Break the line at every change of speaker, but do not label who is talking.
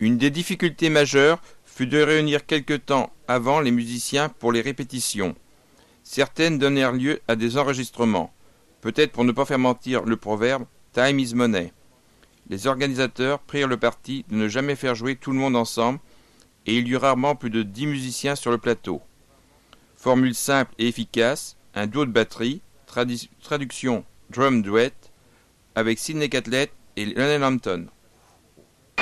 Une des difficultés majeures fut de réunir quelque temps avant les musiciens pour les répétitions. Certaines donnèrent lieu à des enregistrements, peut-être pour ne pas faire mentir le proverbe « time is money ». Les organisateurs prirent le parti de ne jamais faire jouer tout le monde ensemble et il y eut rarement plus de 10 musiciens sur le plateau. Formule simple et efficace, un duo de batterie, traduction drum duet, avec Sidney Catlett et Lionel Hampton.